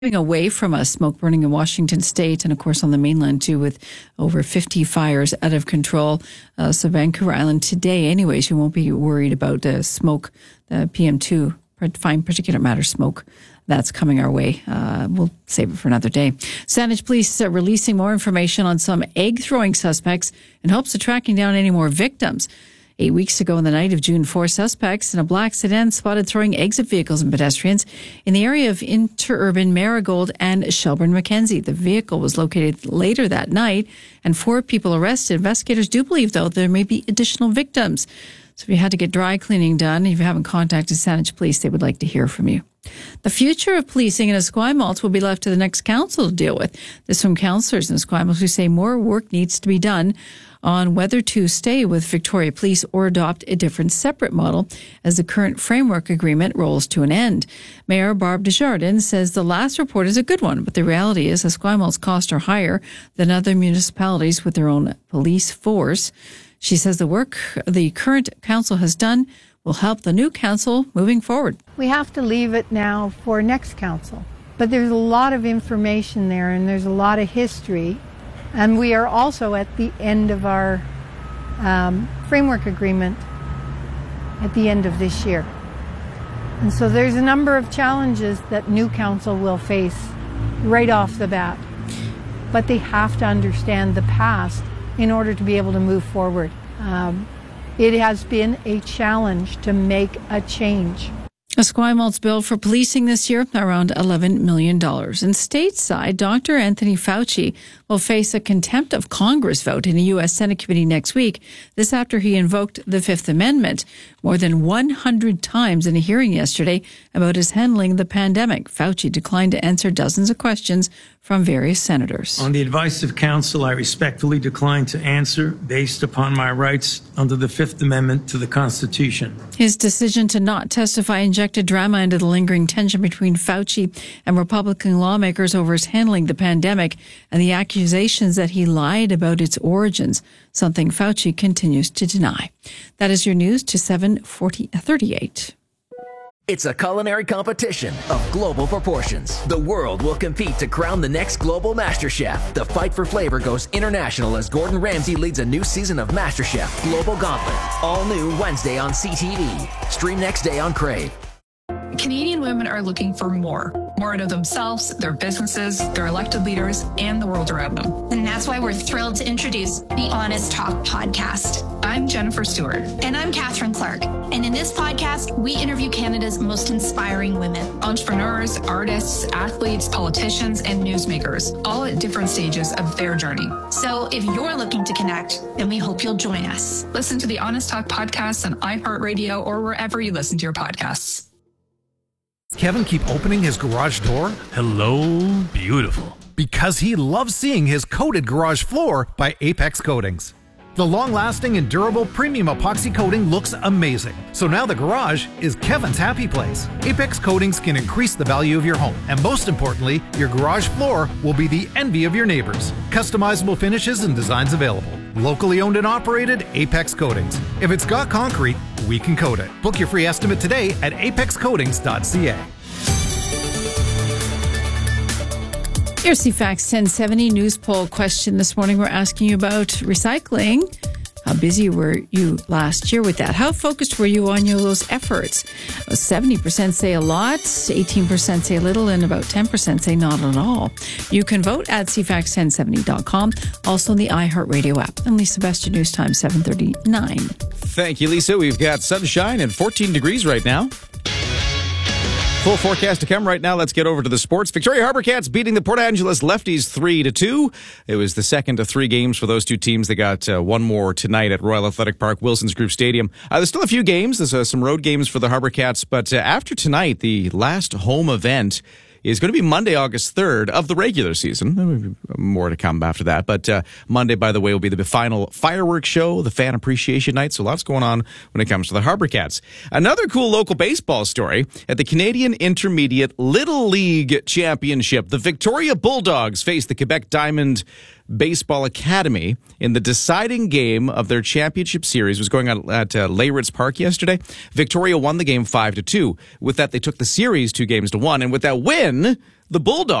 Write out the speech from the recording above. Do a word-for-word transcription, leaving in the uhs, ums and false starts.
away from us, smoke burning in Washington state and, of course, on the mainland, too, with over fifty fires out of control. Uh, so Vancouver Island today, anyways, you won't be worried about uh, smoke, the P M two, fine particulate matter smoke. That's coming our way. Uh, we'll save it for another day. Saanich Police are releasing more information on some egg-throwing suspects in hopes of tracking down any more victims. Eight weeks ago on the night of June fourth, suspects in a black sedan spotted throwing eggs at vehicles and pedestrians in the area of interurban Marigold and Shelburne Mackenzie. The vehicle was located later that night and four people arrested. Investigators do believe, though, there may be additional victims. So if you had to get dry cleaning done, if you haven't contacted Saanich Police, they would like to hear from you. The future of policing in Esquimalt will be left to the next council to deal with. This from councillors in Esquimalt who say more work needs to be done on whether to stay with Victoria Police or adopt a different separate model as the current framework agreement rolls to an end. Mayor Barb Desjardins says the last report is a good one, but the reality is Esquimalt's costs are higher than other municipalities with their own police force. She says the work the current council has done will help the new council moving forward. We have to leave it now for next council. But there's a lot of information there and there's a lot of history. And we are also at the end of our um, framework agreement at the end of this year. And so there's a number of challenges that new council will face right off the bat. But they have to understand the past in order to be able to move forward. Um, it has been a challenge to make a change. Esquimalt's bill for policing this year, around eleven million dollars. And stateside, Doctor Anthony Fauci will face a contempt of Congress vote in a U S Senate committee next week. This after he invoked the Fifth Amendment more than one hundred times in a hearing yesterday about his handling the pandemic. Fauci declined to answer dozens of questions from various senators. On the advice of counsel, I respectfully decline to answer based upon my rights under the Fifth Amendment to the Constitution. His decision to not testify injected drama into the lingering tension between Fauci and Republican lawmakers over his handling the pandemic and the accusations that he lied about its origins, something Fauci continues to deny. That is your news to seven thirty-eight. It's a culinary competition of global proportions. The world will compete to crown the next global MasterChef. The fight for flavor goes international as Gordon Ramsay leads a new season of MasterChef Global Gauntlet. All new Wednesday on C T V. Stream next day on Crave. Canadian women are looking for more. More out of themselves, their businesses, their elected leaders, and the world around them. And that's why we're thrilled to introduce the Honest Talk podcast. I'm Jennifer Stewart. And I'm Catherine Clark. And in this podcast, we interview Canada's most inspiring women. Entrepreneurs, artists, athletes, politicians, and newsmakers, all at different stages of their journey. So if you're looking to connect, then we hope you'll join us. Listen to the Honest Talk podcast on iHeartRadio or wherever you listen to your podcasts. Kevin keep opening his garage door? Hello, beautiful. Because he loves seeing his coated garage floor by Apex Coatings. The long-lasting and durable premium epoxy coating looks amazing. So now the garage is Kevin's happy place. Apex Coatings can increase the value of your home. And most importantly, your garage floor will be the envy of your neighbors. Customizable finishes and designs available. Locally owned and operated, Apex Coatings. If it's got concrete, we can coat it. Book your free estimate today at apex coatings dot c a. Your C FAX ten seventy news poll question this morning. We're asking you about recycling. How busy were you last year with that? How focused were you on your, those efforts? seventy percent say a lot, eighteen percent say a little, and about ten percent say not at all. You can vote at c fax ten seventy dot com, also in the iHeartRadio app. And Lisa Best, your news time, seven thirty-nine. Thank you, Lisa. We've got sunshine and fourteen degrees right now. Full forecast to come right now. Let's get over to the sports. Victoria Harbour Cats beating the Port Angeles Lefties three to two. It was the second of three games for those two teams. They got uh, one more tonight at Royal Athletic Park, Wilson's Group Stadium. Uh, there's still a few games. There's uh, some road games for the Harbour Cats. But uh, after tonight, the last home event is going to be Monday, August third of the regular season. More to come after that. But uh, Monday, by the way, will be the final fireworks show, the fan appreciation night. So lots going on when it comes to the Harbour Cats. Another cool local baseball story. At the Canadian Intermediate Little League Championship, the Victoria Bulldogs face the Quebec Diamond Baseball Academy in the deciding game of their championship series. It was going on at uh, Leyritz Park yesterday. Victoria won the game five to two. With that, they took the series two games to one. And with that win, the Bulldogs